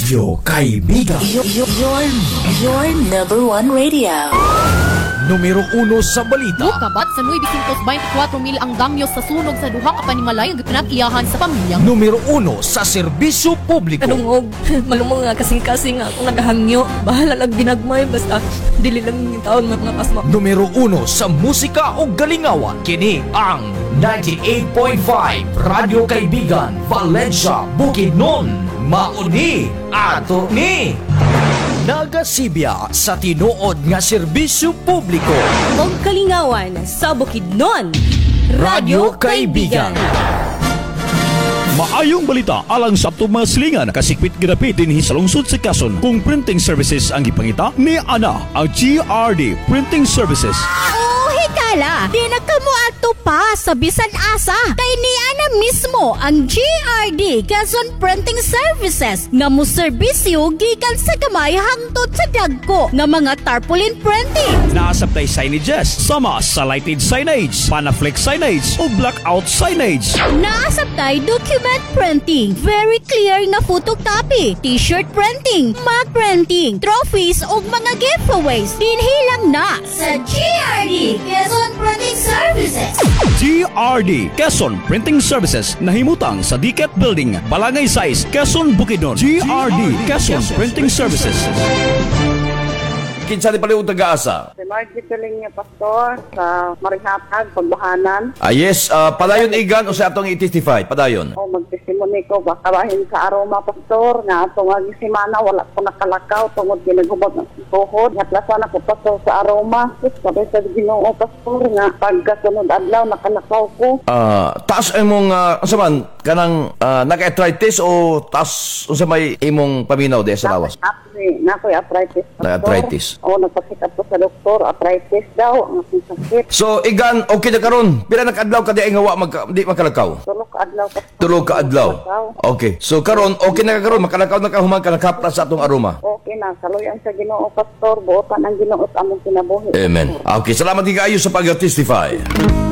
Radyo Kaibigan. Your number one radio. Numero 1 sa balita. Mukabat sa 924,000 ang damyo sa sunog sa duha ka panimalay nga pinag-iyahan sa pamilya. Numero 1 sa serbisyo publiko. Kanungog, malumong nga kasing-kasing nga akong nagahangyo. Bahala lang ginagmay, basta dili lang yung taon mga pasma. Numero 1 sa musika o galingawan. Kini ang 98.5 Radyo Kaibigan, Valencia, Bukidnon. Mauni ato ni nagasibya sa tinuod nga serbisyo publiko. Og kalingawan sa Bukidnon. Radyo Kaibigan. Maayong balita alang sa atong mga silingan kasikpit ginapit dinhi sa lungsod sa Quezon kung printing services ang gipangita ni ana ang GRD Printing Services. Hikala, di na kamo ato pa sa bisan asa. Kay ni ana mismo ang GRD Quezon Printing Services nga mo serbisyo gikan sa gamay hangtod sa dagko nga mga tarpaulin printing. Naasabtay signages sama sa lighted signage, panaflex signage o blackout signage. Naasabtay document printing, very clear nga photocopy, t-shirt printing, mug printing, trophies ug mga giveaways. Dinhi lang na sa GRD Quezon Printing Services. GRD Quezon Printing Services nahimutang sa Diket Building, Balangay 6, Quezon, Bukidnon. GRD Quezon Printing Services. Kinsa ni paliw taga-asa? Si Margie Tuling niya, Pastor, sa Marihatag, Pagbahanan. Yes, padayon igan o sa atong i-testify, padayon. O magtestimony ko, baka bahin sa aroma, Pastor, nga atong semana wala ko nakalakaw, tungod ginagubot ng tuhod. Natlasan ako, Pastor, sa aroma. Sabi sa Ginoo, Pastor, nga pagkasunod adlaw, nakalakaw ko. Taas imong, saman, kanang naka-arthritis o taas unsa may imong paminaw di sa lawas? Nakoy arthritis, Pastor. Na-arthritis. O, nagpasikap ko sa doktor, arthritis daw, ang aking sakit. So, igan, okay na karon. Pila naka-adlaw ka di ay ngawa di makalakaw? Tulog ka adlaw, Pastor. Tulog ka adlaw. Okay. So, karon okay na karon makalakaw na ka humang ka nakapra sa atong aroma. Okay na, saluyan sa Ginoo, Pastor, buotan ang Ginoo at among kinabuhi. Amen. Okay, salamat kayo sa pag-testify.